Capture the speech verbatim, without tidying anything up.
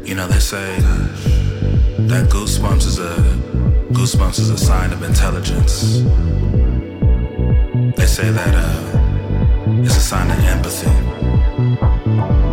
You know, they say that goosebumps is a goosebumps is a sign of intelligence. They say that uh